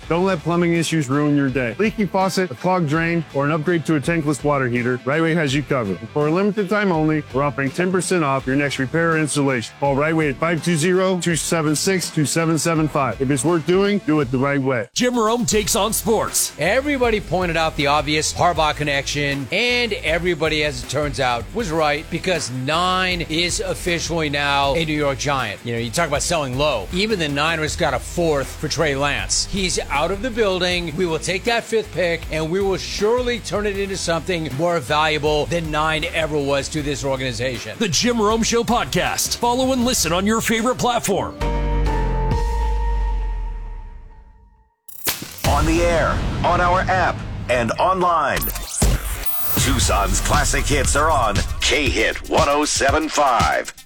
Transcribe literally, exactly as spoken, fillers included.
Don't let plumbing issues ruin your day. Leaky faucet, a clogged drain, or an upgrade to a tankless water heater, Right Way has you covered. For a limited time only, we're offering ten percent off your next repair or installation. Call Right Way at five two zero, two seven six, two seven seven five. If it's worth doing, do it the right way. Jim Rome takes on sports. Everybody pointed out the obvious Harbaugh connection, and everybody, as it turns out, was right, because nine is officially now a New York Giant. You know, you talk about selling low. Even the Niners got a fourth for Trey Lance. He's out of the building. We will take that fifth pick, and we will surely turn it into something more valuable than nine ever was to this organization. The Jim Rome Show podcast. Follow and listen on your favorite platform. On the air, on our app, and online. Tucson's classic hits are on K-Hit one oh seven point five.